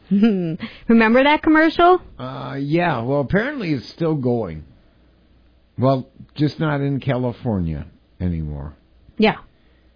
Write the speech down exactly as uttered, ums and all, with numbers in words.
Remember that commercial? Uh, yeah, well, apparently it's still going. Well, just not in California anymore. Yeah.